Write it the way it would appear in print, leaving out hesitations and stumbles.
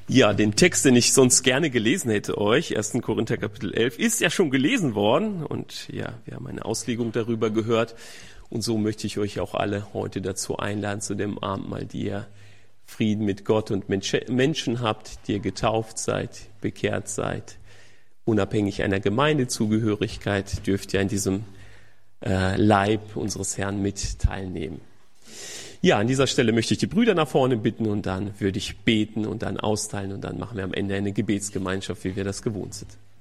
Ja, den Text, den ich sonst gerne gelesen hätte euch, 1. Korinther Kapitel 11, ist ja schon gelesen worden und ja, wir haben eine Auslegung darüber gehört und so möchte ich euch auch alle heute dazu einladen, zu dem Abendmahl, die ihr Frieden mit Gott und Menschen habt, die ihr getauft seid, bekehrt seid, unabhängig einer Gemeindezugehörigkeit, dürft ihr an diesem Leib unseres Herrn mit teilnehmen. Ja, an dieser Stelle möchte ich die Brüder nach vorne bitten und dann würde ich beten und dann austeilen und dann machen wir am Ende eine Gebetsgemeinschaft, wie wir das gewohnt sind.